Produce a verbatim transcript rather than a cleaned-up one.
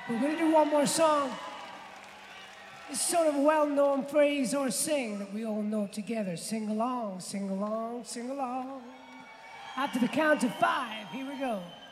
We're going to do one more song. It's sort of a well-known phrase or sing that we all know together. Sing along, sing along, sing along. After the count of five, here we go.